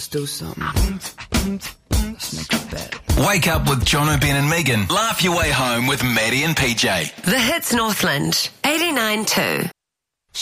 Let's do something. Let's make a bet. Wake up with John O'Ben and Megan. Laugh your way home with Maddie and PJ. The Hits Northland, 89.2.